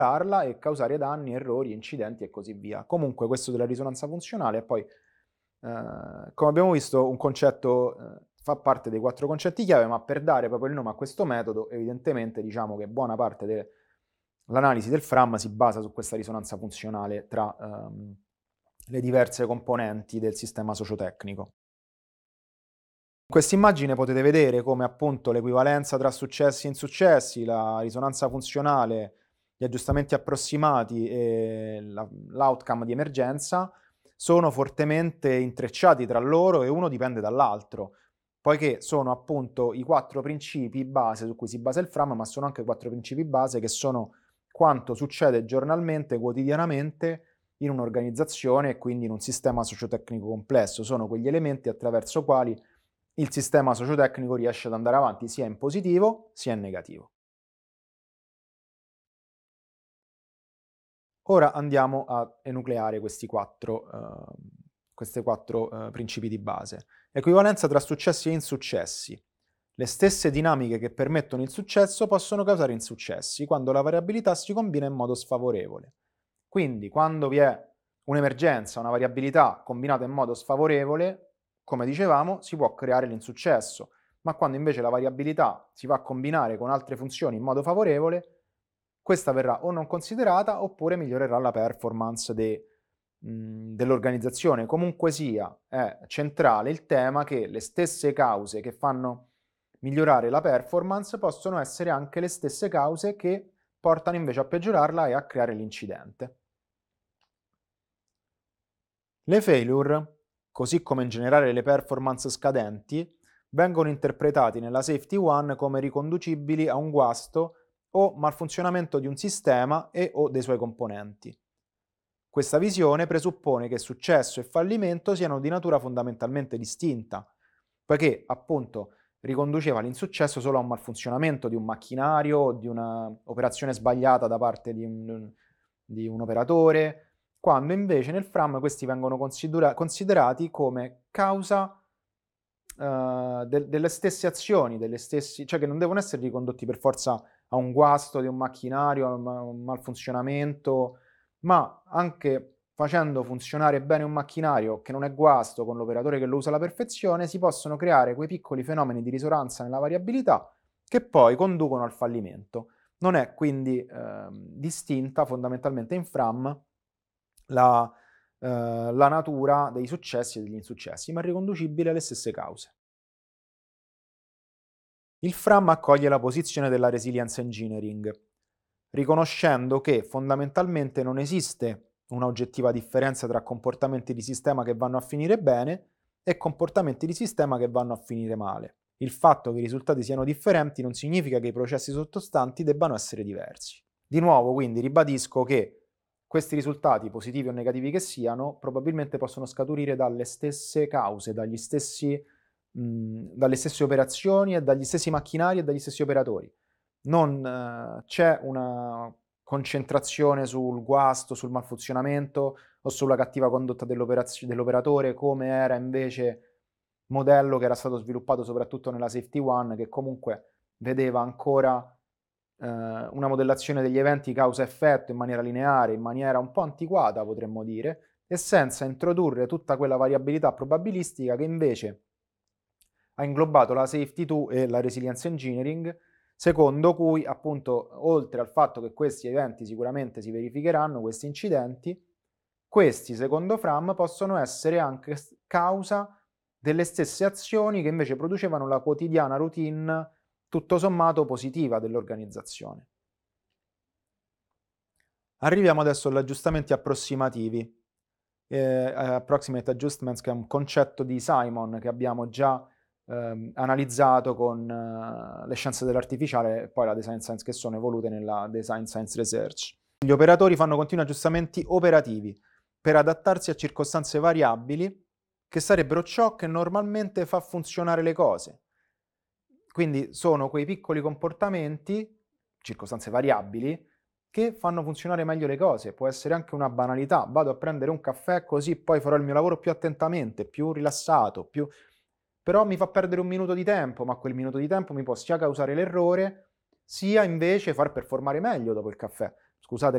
parla e causare danni, errori, incidenti e così via. Comunque questo della risonanza funzionale è poi, come abbiamo visto, un concetto, fa parte dei 4 concetti chiave, ma per dare proprio il nome a questo metodo, evidentemente diciamo che buona parte dell'analisi del FRAM si basa su questa risonanza funzionale tra le diverse componenti del sistema sociotecnico. In questa immagine potete vedere come appunto l'equivalenza tra successi e insuccessi, la risonanza funzionale, gli aggiustamenti approssimati e l'outcome di emergenza sono fortemente intrecciati tra loro e uno dipende dall'altro, poiché sono appunto i 4 principi base su cui si basa il FRAM, ma sono anche 4 principi base che sono quanto succede giornalmente, quotidianamente in un'organizzazione e quindi in un sistema sociotecnico complesso. Sono quegli elementi attraverso quali il sistema sociotecnico riesce ad andare avanti sia in positivo sia in negativo. Ora andiamo a enucleare queste 4 principi di base. Equivalenza tra successi e insuccessi. Le stesse dinamiche che permettono il successo possono causare insuccessi quando la variabilità si combina in modo sfavorevole. Quindi quando vi è un'emergenza, una variabilità combinata in modo sfavorevole, come dicevamo, si può creare l'insuccesso, ma quando invece la variabilità si va a combinare con altre funzioni in modo favorevole, questa verrà o non considerata oppure migliorerà la performance dell'organizzazione. Comunque sia, è centrale il tema che le stesse cause che fanno migliorare la performance possono essere anche le stesse cause che portano invece a peggiorarla e a creare l'incidente. Le failure, così come in generale le performance scadenti, vengono interpretati nella Safety One come riconducibili a un guasto o malfunzionamento di un sistema e/o dei suoi componenti. Questa visione presuppone che successo e fallimento siano di natura fondamentalmente distinta, poiché appunto riconduceva l'insuccesso solo a un malfunzionamento di un macchinario o di un'operazione sbagliata da parte di un operatore, quando invece nel FRAM questi vengono considerati come causa delle stesse azioni, cioè che non devono essere ricondotti per forza a un guasto di un macchinario, a un malfunzionamento, ma anche facendo funzionare bene un macchinario che non è guasto, con l'operatore che lo usa alla perfezione, si possono creare quei piccoli fenomeni di risonanza nella variabilità che poi conducono al fallimento. Non è quindi distinta fondamentalmente in FRAM la, la natura dei successi e degli insuccessi, ma è riconducibile alle stesse cause. Il FRAM accoglie la posizione della resilience engineering, riconoscendo che fondamentalmente non esiste una oggettiva differenza tra comportamenti di sistema che vanno a finire bene e comportamenti di sistema che vanno a finire male. Il fatto che i risultati siano differenti non significa che i processi sottostanti debbano essere diversi. Di nuovo, quindi, ribadisco che questi risultati, positivi o negativi che siano, probabilmente possono scaturire dalle stesse cause, dalle stesse operazioni e dagli stessi macchinari e dagli stessi operatori. Non c'è una concentrazione sul guasto, sul malfunzionamento o sulla cattiva condotta dell'operatore, come era invece modello che era stato sviluppato soprattutto nella Safety One, che comunque vedeva ancora una modellazione degli eventi causa-effetto in maniera lineare, in maniera un po' antiquata potremmo dire, e senza introdurre tutta quella variabilità probabilistica che invece ha inglobato la Safety 2 e la Resilience Engineering, secondo cui appunto oltre al fatto che questi eventi sicuramente si verificheranno, questi incidenti, questi secondo Fram possono essere anche causa delle stesse azioni che invece producevano la quotidiana routine tutto sommato positiva dell'organizzazione. Arriviamo adesso agli aggiustamenti approssimativi, approximate adjustments, che è un concetto di Simon che abbiamo già analizzato con le scienze dell'artificiale e poi la design science, che sono evolute nella design science research. Gli operatori fanno continui aggiustamenti operativi per adattarsi a circostanze variabili che sarebbero ciò che normalmente fa funzionare le cose. Quindi sono quei piccoli comportamenti, circostanze variabili, che fanno funzionare meglio le cose. Può essere anche una banalità: vado a prendere un caffè così poi farò il mio lavoro più attentamente, più rilassato, però mi fa perdere un minuto di tempo, ma quel minuto di tempo mi può sia causare l'errore, sia invece far performare meglio dopo il caffè. scusate